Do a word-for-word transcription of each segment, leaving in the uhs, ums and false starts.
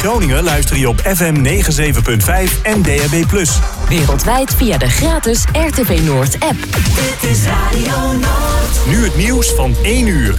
Groningen luister je op F M negenenzeventig punt vijf en D A B plus. Wereldwijd via de gratis R T V Noord app. Dit is Radio Noord. Nu het nieuws van één uur.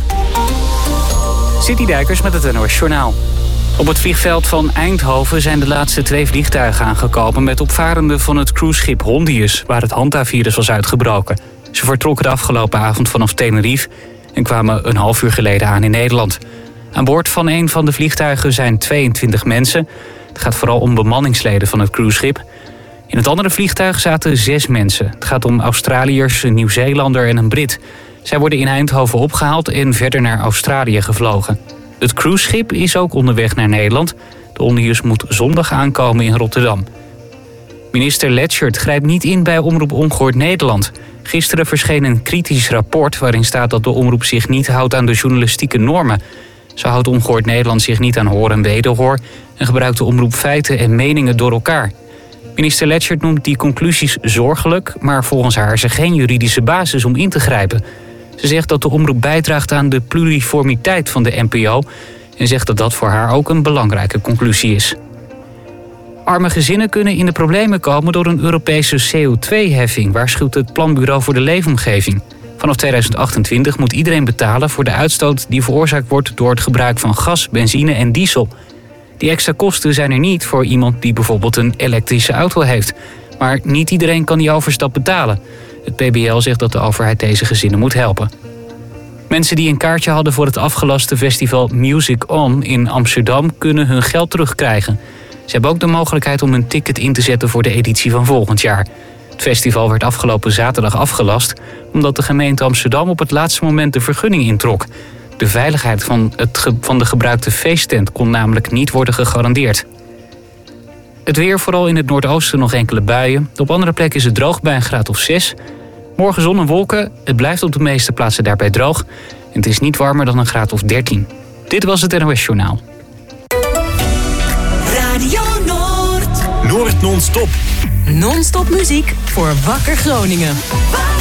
Citydijkers met het N O S Journaal. Op het vliegveld van Eindhoven zijn de laatste twee vliegtuigen aangekomen met opvarenden van het cruiseschip Hondius, waar het Hanta-virus was uitgebroken. Ze vertrokken de afgelopen avond vanaf Tenerife en kwamen een half uur geleden aan in Nederland. Aan boord van een van de vliegtuigen zijn tweeëntwintig mensen. Het gaat vooral om bemanningsleden van het cruiseschip. In het andere vliegtuig zaten zes mensen. Het gaat om Australiërs, een Nieuw-Zeelander en een Brit. Zij worden in Eindhoven opgehaald en verder naar Australië gevlogen. Het cruiseschip is ook onderweg naar Nederland. De Hondius moet zondag aankomen in Rotterdam. Minister Letchert grijpt niet in bij Omroep Ongehoord Nederland. Gisteren verscheen een kritisch rapport waarin staat dat de omroep zich niet houdt aan de journalistieke normen. Zo houdt Ongehoord Nederland zich niet aan hoor en wederhoor en gebruikt de omroep feiten en meningen door elkaar. Minister Letchert noemt die conclusies zorgelijk, maar volgens haar is er geen juridische basis om in te grijpen. Ze zegt dat de omroep bijdraagt aan de pluriformiteit van de N P O en zegt dat dat voor haar ook een belangrijke conclusie is. Arme gezinnen kunnen in de problemen komen door een Europese C O twee heffing, waarschuwt het Planbureau voor de Leefomgeving. Vanaf tweeduizend achtentwintig moet iedereen betalen voor de uitstoot die veroorzaakt wordt door het gebruik van gas, benzine en diesel. Die extra kosten zijn er niet voor iemand die bijvoorbeeld een elektrische auto heeft. Maar niet iedereen kan die overstap betalen. Het P B L zegt dat de overheid deze gezinnen moet helpen. Mensen die een kaartje hadden voor het afgelaste festival Music On in Amsterdam kunnen hun geld terugkrijgen. Ze hebben ook de mogelijkheid om hun ticket in te zetten voor de editie van volgend jaar. Het festival werd afgelopen zaterdag afgelast omdat de gemeente Amsterdam op het laatste moment de vergunning introk. De veiligheid van, het ge- van de gebruikte feesttent kon namelijk niet worden gegarandeerd. Het weer, vooral in het noordoosten nog enkele buien. Op andere plekken is het droog bij een graad of zes. Morgen zon en wolken. Het blijft op de meeste plaatsen daarbij droog. En het is niet warmer dan een graad of dertien. Dit was het N O S Journaal. Radio Noord. Noord non-stop. Non-stop muziek voor Wakker Groningen.